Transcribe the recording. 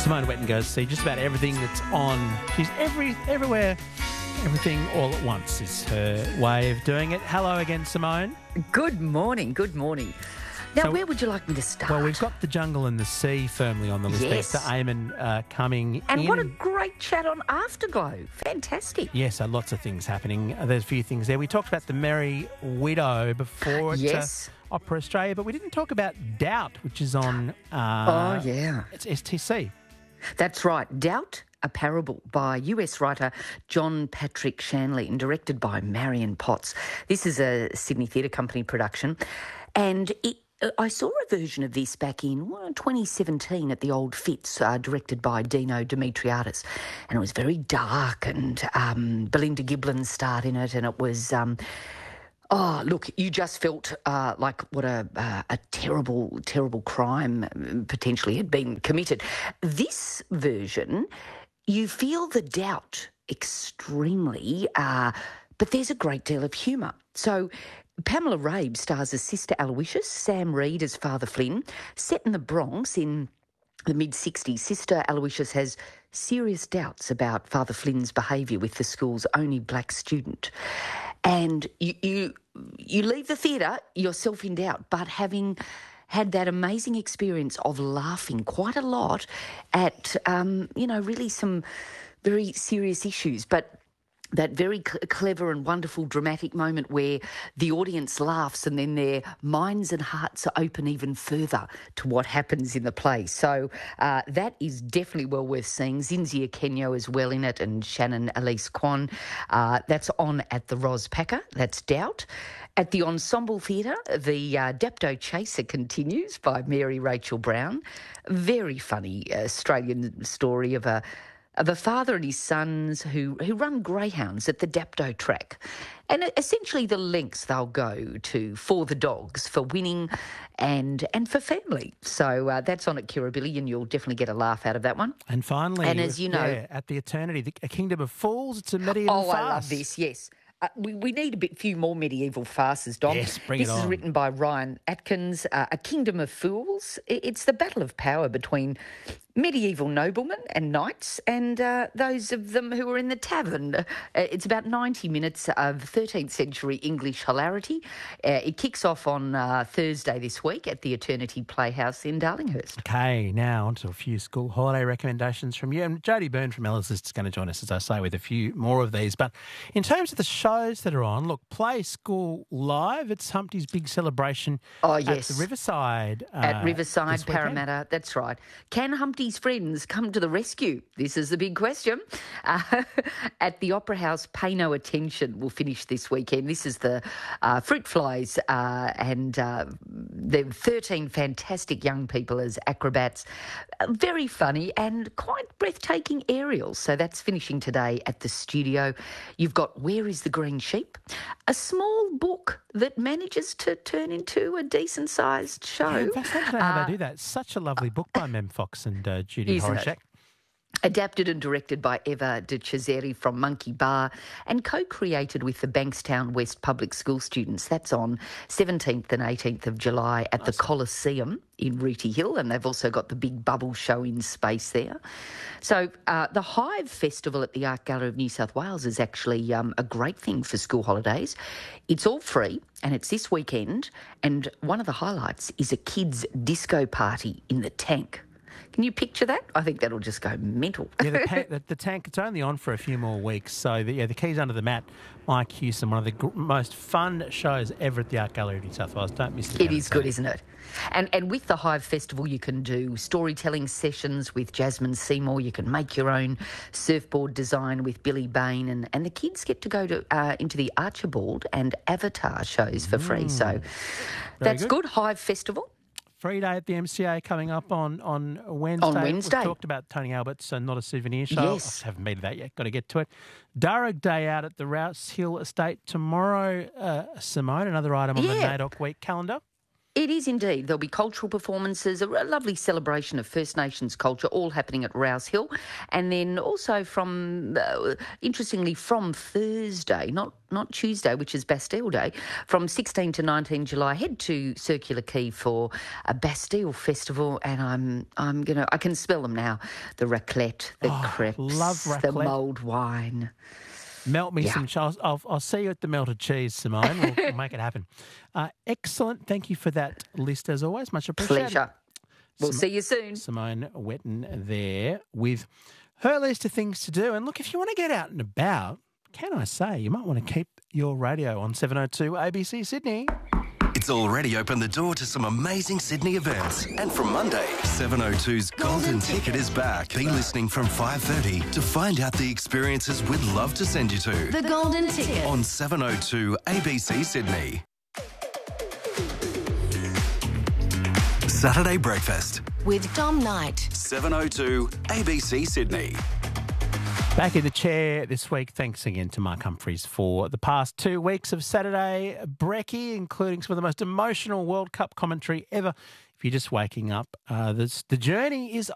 Simone Wetton goes to see just about everything that's on. She's everywhere, everything all at once is her way of doing it. Hello again, Simone. Good morning, good morning. Now, where would you like me to start? Well, we've got The Jungle and the Sea firmly on the list. Yes. There's the Eamon coming in. And what a great chat on Afterglow. Fantastic. Yes, lots of things happening. There's a few things there. We talked about The Merry Widow before Yes. at Opera Australia, but we didn't talk about Doubt, which is on... Oh, yeah. It's STC. That's right. Doubt, a Parable by US writer John Patrick Shanley and directed by Marion Potts. This is a Sydney Theatre Company production. And I saw a version of this back in 2017 at the Old Fitz, directed by Dino Demetriadis. And it was very dark, and Belinda Giblin starred in it, and it was... Oh, look, you just felt like what a terrible, terrible crime potentially had been committed. This version, you feel the doubt extremely, but there's a great deal of humour. So Pamela Rabe stars as Sister Aloysius, Sam Reid as Father Flynn. Set in the Bronx in the mid-60s, Sister Aloysius has serious doubts about Father Flynn's behaviour with the school's only black student. And you leave the theatre yourself in doubt, but having had that amazing experience of laughing quite a lot at, really some very serious issues, but that very clever and wonderful dramatic moment where the audience laughs and then their minds and hearts are open even further to what happens in the play. So that is definitely well worth seeing. Zinzia Kenyo is well in it, and Shannon Elise Kwan. That's on at the Ros Packer. That's Doubt. At the Ensemble Theatre, the Dapto Chaser continues by Mary Rachel Brown. Very funny Australian story of a father and his sons who run greyhounds at the Dapto track. And essentially the lengths they'll go to for the dogs, for winning and for family. So that's on at Kirribilli, and you'll definitely get a laugh out of that one. And finally, and as you know, at the Eternity, A Kingdom of Fools, it's a medieval farce. I love this, yes. We need a few more medieval farces, Dom. Yes, bring it on. This is written by Ryan Atkins, A Kingdom of Fools. It's the battle of power between medieval noblemen and knights and those of them who were in the tavern. It's about 90 minutes of 13th century English hilarity. It kicks off on Thursday this week at the Eternity Playhouse in Darlinghurst. Okay, now on to a few school holiday recommendations from you. And Jodie Byrne from Ella's List is going to join us, as I say, with a few more of these. But in terms of the shows that are on, look, Play School Live, it's Humpty's big celebration at the Riverside. At Riverside, this weekend. Parramatta, that's right. Can Humpty's friends come to the rescue? This is the big question. At the Opera House, Pay No Attention will finish this weekend. This is the Fruit Flies, and there are 13 fantastic young people as acrobats. Very funny and quite breathtaking aerials. So that's finishing today at the studio. You've got Where is the Green Sheep? A small book that manages to turn into a decent-sized show. Yeah, fascinating how they do that. Such a lovely book by Mem Fox and Judy Horacek. Adapted and directed by Eva de Cesare from Monkey Bar and co-created with the Bankstown West Public School students. That's on 17th and 18th of July at the Coliseum in Rooty Hill, and they've also got the big bubble show in space there. So the Hive Festival at the Art Gallery of New South Wales is actually a great thing for school holidays. It's all free and it's this weekend, and one of the highlights is a kids' disco party in the Tank. Can you picture that? I think that'll just go mental. Yeah, the Tank, it's only on for a few more weeks. So, the Keys Under the Mat, Mike Hewson, one of the most fun shows ever at the Art Gallery of New South Wales. Don't miss it. It is good, isn't it? And with the Hive Festival, you can do storytelling sessions with Jasmine Seymour. You can make your own surfboard design with Billy Bain. And the kids get to go to into the Archibald and Avatar shows for free. So that's good. Hive Festival. Free day at the MCA coming up on Wednesday. On Wednesday. We've talked about Tony Albert's Not a Souvenir show. Yes. I haven't been to that yet. Got to get to it. Darug Day out at the Rouse Hill Estate tomorrow. Simone, another item on the NAIDOC week calendar. It is indeed. There'll be cultural performances, a lovely celebration of First Nations culture, all happening at Rouse Hill. And then also interestingly, from Thursday, not Tuesday, which is Bastille Day, from 16 to 19 July, head to Circular Quay for a Bastille festival. And I can smell them now. The raclette, the crepes, love raclette. the mulled wine. Melt me some cheese. I'll see you at the melted cheese, Simone. We'll make it happen. Excellent. Thank you for that list, as always. Much appreciated. Pleasure. We'll see you soon. Simone Wetton there with her list of things to do. And look, if you want to get out and about, can I say, you might want to keep your radio on 702 ABC Sydney. It's already opened the door to some amazing Sydney events. And from Monday, 702's Golden Ticket is back. Be listening from 5:30 to find out the experiences we'd love to send you to. The Golden Ticket. On 702 ABC Sydney. Saturday Breakfast. With Dom Knight. 702 ABC Sydney. Back in the chair this week. Thanks again to Mark Humphries for the past 2 weeks of Saturday Brekkie, including some of the most emotional World Cup commentary ever. If you're just waking up, the journey is